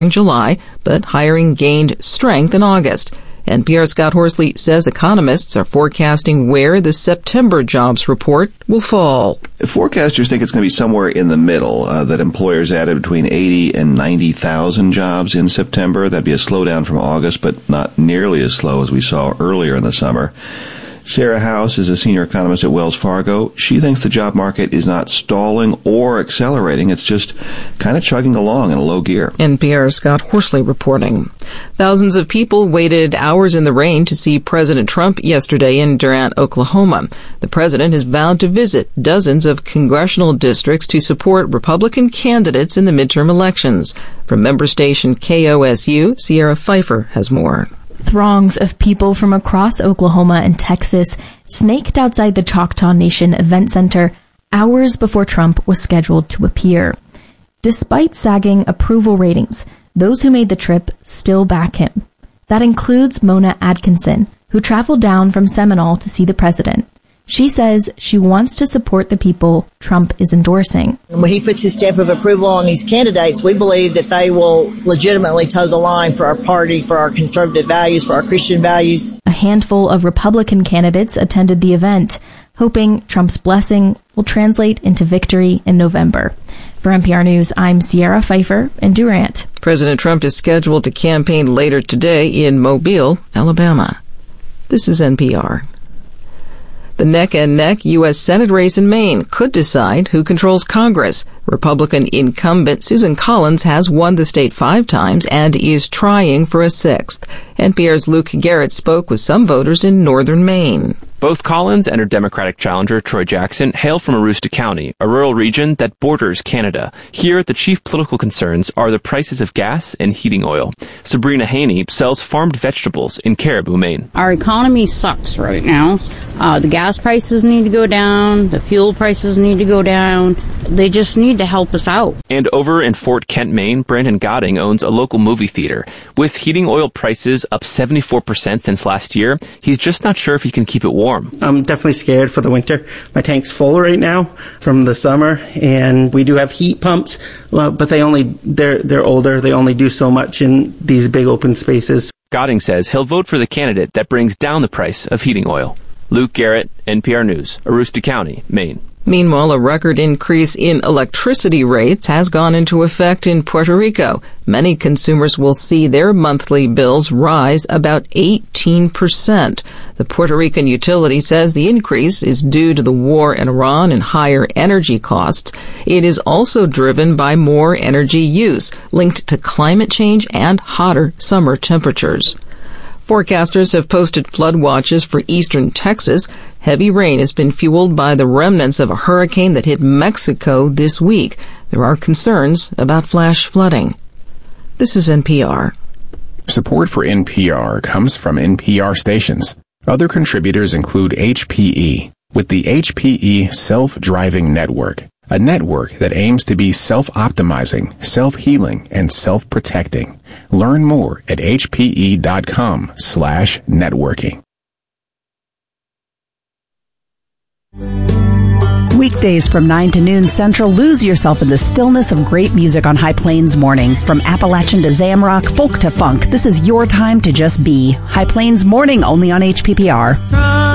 in July, but hiring gained strength in August. NPR's Scott Horsley says economists are forecasting where the September jobs report will fall. Forecasters think it's going to be somewhere in the middle, that employers added between 80 and 90,000 jobs in September. That'd be a slowdown from August, but not nearly as slow as we saw earlier in the summer. Sarah House is a senior economist at Wells Fargo. She thinks the job market is not stalling or accelerating. It's just kind of chugging along in a low gear. NPR's Scott Horsley reporting. Thousands of people waited hours in the rain to see President Trump yesterday in Durant, Oklahoma. The president has vowed to visit dozens of congressional districts to support Republican candidates in the midterm elections. From member station KOSU, Sierra Pfeiffer has more. Throngs of people from across Oklahoma and Texas snaked outside the Choctaw Nation Event Center hours before Trump was scheduled to appear. Despite sagging approval ratings, those who made the trip still back him. That includes Mona Atkinson, who traveled down from Seminole to see the president. She says she wants to support the people Trump is endorsing. When he puts his stamp of approval on these candidates, we believe that they will legitimately toe the line for our party, for our conservative values, for our Christian values. A handful of Republican candidates attended the event, hoping Trump's blessing will translate into victory in November. For NPR News, I'm Sierra Pfeiffer in Durant. President Trump is scheduled to campaign later today in Mobile, Alabama. This is NPR. The neck-and-neck U.S. Senate race in Maine could decide who controls Congress. Republican incumbent Susan Collins has won the state 5 times and is trying for a 6th. NPR's Luke Garrett spoke with some voters in northern Maine. Both Collins and her Democratic challenger, Troy Jackson, hail from Aroostook County, a rural region that borders Canada. Here, the chief political concerns are the prices of gas and heating oil. Sabrina Haney sells farmed vegetables in Caribou, Maine. Our economy sucks right now. The gas prices need to go down. The fuel prices need to go down. They just need to help us out. And over in Fort Kent, Maine, Brandon Godding owns a local movie theater. With heating oil prices up 74% since last year, he's just not sure if he can keep it warm. I'm definitely scared for the winter. My tank's full right now from the summer, and we do have heat pumps, but they're older. They only do so much in these big open spaces. Godding says he'll vote for the candidate that brings down the price of heating oil. Luke Garrett, NPR News, Aroostook County, Maine. Meanwhile, a record increase in electricity rates has gone into effect in Puerto Rico. Many consumers will see their monthly bills rise about 18%. The Puerto Rican utility says the increase is due to the war in Iran and higher energy costs. It is also driven by more energy use, linked to climate change and hotter summer temperatures. Forecasters have posted flood watches for eastern Texas. Heavy rain has been fueled by the remnants of a hurricane that hit Mexico this week. There are concerns about flash flooding. This is NPR. Support for NPR comes from NPR stations. Other contributors include HPE, with the HPE Self-Driving Network, a network that aims to be self-optimizing, self-healing, and self-protecting. Learn more at hpe.com/networking. Weekdays from 9 to noon Central, lose yourself in the stillness of great music on High Plains Morning. From Appalachian to Zamrock, folk to funk, this is your time to just be. High Plains Morning, only on HPPR.